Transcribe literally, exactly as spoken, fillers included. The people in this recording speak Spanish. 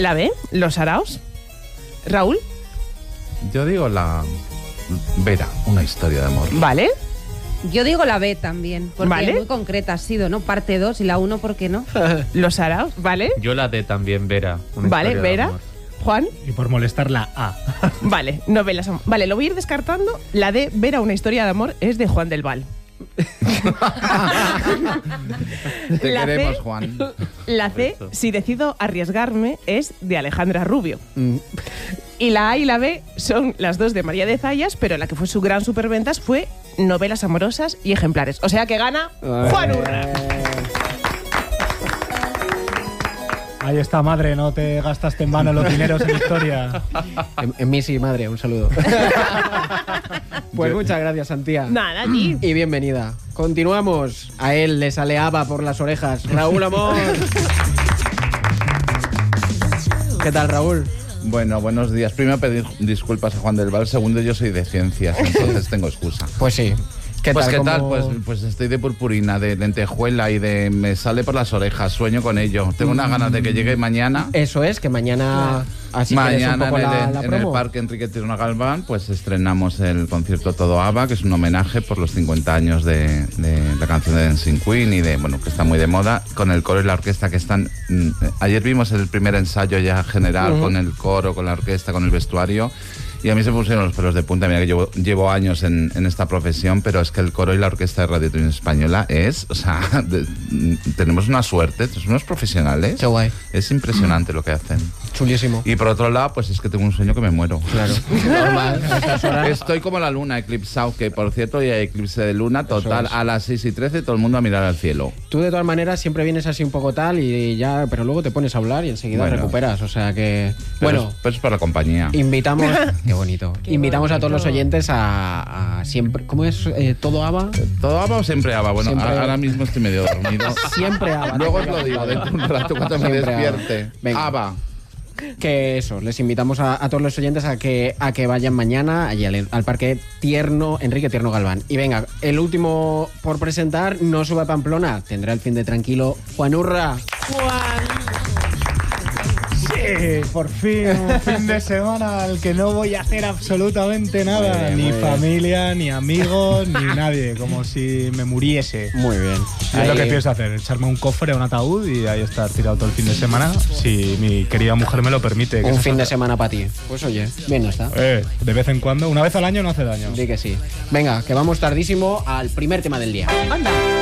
La B, Los Araos. Raúl. Yo digo la Vera, una historia de amor. Vale. Yo digo la B también, porque Vale. muy concreta ha sido, ¿no? Parte dos y la uno, ¿por qué no? Los Araos, ¿vale? Yo la D también, Vera. Una Vale, historia de Vera. amor. Juan. Y por molestar la A. Vale, novelas. Vale, lo voy a ir descartando. La de Vera, una historia de amor, es de Juan del Val. Te La queremos, C- Juan. La C, Eso. si decido arriesgarme, es de Alejandra Rubio. Mm. Y la A y la B son las dos de María de Zayas, pero la que fue su gran superventas fue Novelas amorosas y ejemplares. O sea que gana Juan Urra. Ahí está, madre, no te gastaste en vano los dineros en historia. En, en mí sí, madre, un saludo. Pues muchas gracias, Antía. Nada, allí. Y bienvenida. Continuamos. A él le sale haba por las orejas. Raúl Amor. ¿Qué tal, Raúl? Bueno, buenos días. Primero pedir disculpas a Juan del Val. Segundo, yo soy de ciencias, entonces tengo excusa. Pues sí. ¿Qué Pues tal? qué tal, ¿Cómo- pues, pues estoy de purpurina, de lentejuela y de me sale por las orejas, sueño con ello. Tengo unas ganas de que llegue mañana. Eso es, que mañana... Así que eres un Mañana poco en, el, la, la en el promo. Parque Enrique Tirona Galván pues estrenamos el concierto Todo ABBA, que es un homenaje por los cincuenta años de, de la canción de Dancing Queen y de, bueno, que está muy de moda, con el coro y la orquesta que están... mm, ayer vimos el primer ensayo ya general, Ujú. con el coro, con la orquesta, con el vestuario. Y a mí se me pusieron los pelos de punta. Mira que llevo, llevo años en, en esta profesión, pero es que el coro y la orquesta de Radio Televisión Española es... O sea, de- tenemos una suerte, somos unos profesionales. Qué guay. Es impresionante lo que hacen. Chulísimo. Y por otro lado, pues es que tengo un sueño que me muero. Claro. Normal. A estas horas. Estoy como la luna eclipsado, que por cierto hoy hay eclipse de luna total. es. A las seis y trece todo el mundo a mirar al cielo. Tú de todas maneras siempre vienes así un poco tal y ya, pero luego te pones a hablar y enseguida Bueno. recuperas. O sea que... Pero Bueno, es, pero es para la compañía. invitamos... Qué bonito. Qué invitamos a todos los bonito. oyentes a, a siempre... ¿Cómo es? Eh, ¿Todo ABBA? ¿Todo ABBA o siempre ABBA? Bueno, Siempre- a- ahora mismo estoy medio dormido. Siempre ABBA. Luego os lo digo dentro de un rato cuando me Siempre ABBA. despierte. Venga. ABBA. Que eso, les invitamos a, a todos los oyentes a que, a que vayan mañana allí al, al Parque Tierno, Enrique Tierno Galván. Y venga, el último por presentar, no sube a Pamplona, tendrá el fin de tranquilo Juan Urra. Sí, por fin, un fin de semana al que no voy a hacer absolutamente nada. Muy bien, ni muy bien. familia, ni amigos, ni nadie. Como si me muriese. Muy bien. Y es lo que Ahí- pienso hacer, echarme un cofre a un ataúd y ahí estar tirado todo el fin de semana, si mi querida mujer me lo permite. que Un esa fin de es semana para ti. Pues oye, bien no está. otra. Eh, de vez en cuando, una vez al año no hace daño. Di que sí. Venga, que vamos tardísimo al primer tema del día. Anda.